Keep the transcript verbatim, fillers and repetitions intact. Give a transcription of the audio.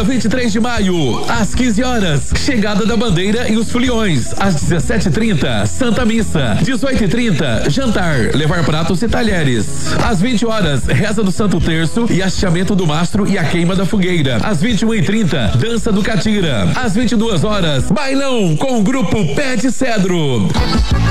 dia vinte e três de maio, às quinze horas, chegada da bandeira e os foliões. Às dezessete e trinta, Santa Missa. dezoito e trinta, jantar, levar pratos e talheres. Às vinte horas, reza do Santo Terço e hasteamento do mastro e a queima da fogueira. Às vinte e uma e trinta, dança do catira. Às vinte e duas horas, bailão com o grupo Pé de Cedro.